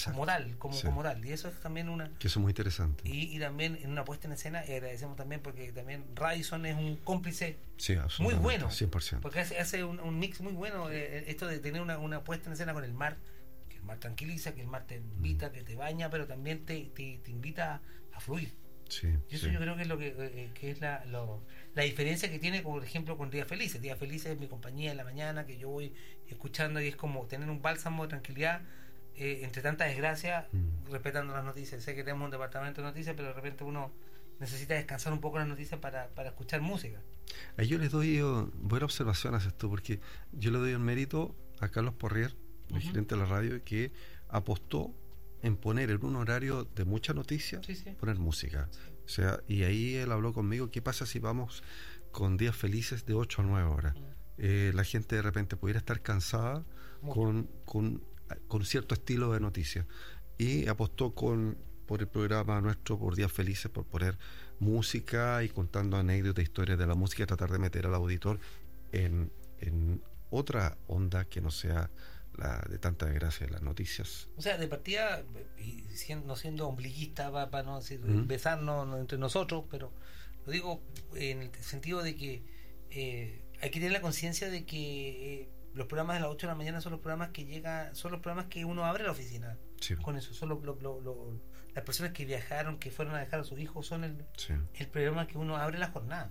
como tal, como tal. Y eso es también una... Que eso es muy interesante. Y también en una puesta en escena, agradecemos también porque también Radisson es un cómplice muy bueno. 100%. Porque hace un mix muy bueno, esto de tener una puesta en escena con el mar, que el mar tranquiliza, que el mar te invita, que te baña, pero también te invita a fluir. Sí, y eso yo creo que es lo que es la diferencia que tiene, por ejemplo, con Días Felices. Días Felices es mi compañía en la mañana, que yo voy escuchando y es como tener un bálsamo de tranquilidad entre tanta desgracia, respetando las noticias. Sé que tenemos un departamento de noticias, pero de repente uno necesita descansar un poco las noticias para escuchar música. Ahí yo les doy buena observación a esto, porque yo le doy el mérito a Carlos Porrier, el gerente de la radio, que apostó en poner en un horario de mucha noticia, poner música. O sea, y ahí él habló conmigo, ¿qué pasa si vamos con Días Felices de 8 a 9 horas? La gente de repente pudiera estar cansada con cierto estilo de noticias. Y apostó por el programa nuestro, por Días Felices, por poner música y contando anécdotas, historias de la música, y tratar de meter al auditor en otra onda que no sea la de tanta desgracia de las noticias. O sea, de partida, y no siendo ombliguista para no decir besarnos entre nosotros, pero lo digo en el sentido de que hay que tener la conciencia de que los programas de las 8 de la mañana son los programas que uno abre la oficina. Sí. Con eso, son las personas que viajaron, que fueron a dejar a sus hijos, son el programa que uno abre la jornada.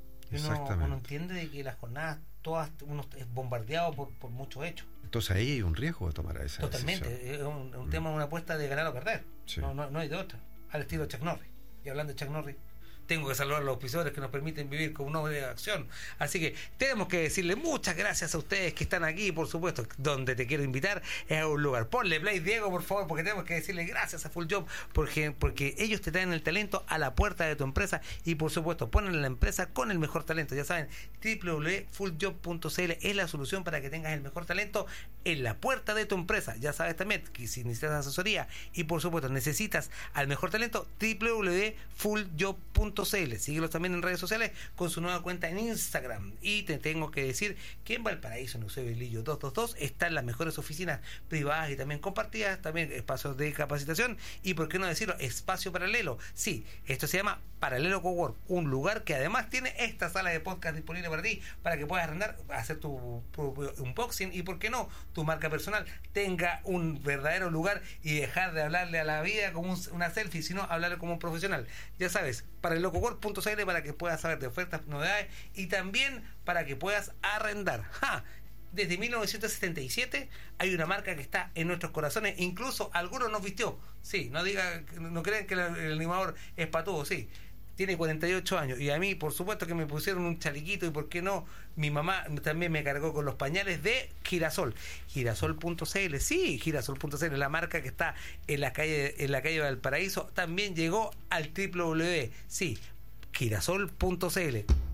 Uno entiende de que las jornadas todas uno es bombardeado por muchos hechos. Entonces ahí hay un riesgo de tomar esa Totalmente, decisión. es un tema, una apuesta de ganar o perder. No hay de otra. Al estilo Chuck Norris. Y hablando de Chuck Norris, tengo que saludar a los auspiciadores que nos permiten vivir con una nueva acción. Así que tenemos que decirle muchas gracias a ustedes que están aquí, por supuesto. Donde te quiero invitar es a un lugar. Ponle play, Diego, por favor, porque tenemos que decirle gracias a Full Job, porque ellos te traen el talento a la puerta de tu empresa y, por supuesto, ponen la empresa con el mejor talento. Ya saben, www.fulljob.cl es la solución para que tengas el mejor talento en la puerta de tu empresa. Ya sabes también que si necesitas asesoría y, por supuesto, necesitas al mejor talento, www.fulljob.cl. Síguelos también en redes sociales con su nueva cuenta en Instagram. Y te tengo que decir que en Valparaíso, en Eusebio Lillo 222, están las mejores oficinas privadas y también compartidas, también espacios de capacitación y, por qué no decirlo, espacio paralelo. Sí, esto se llama Paralelo Cowork, un lugar que además tiene esta sala de podcast disponible para ti, para que puedas arrendar, hacer tu propio unboxing y, por qué no, tu marca personal tenga un verdadero lugar y dejar de hablarle a la vida como una selfie, sino hablarle como un profesional. Ya sabes, paralelocowork.cl para que puedas saber de ofertas, novedades y también para que puedas arrendar. Desde 1977 hay una marca que está en nuestros corazones, incluso algunos nos vistió. Sí, no crean que el animador es patudo, sí. Tiene 48 años y a mí, por supuesto, que me pusieron un chalequito y, por qué no, mi mamá también me cargó con los pañales de Girasol. Girasol.cl, sí, Girasol.cl, la marca que está en la calle de Valparaíso, también llegó al www, sí, Girasol.cl.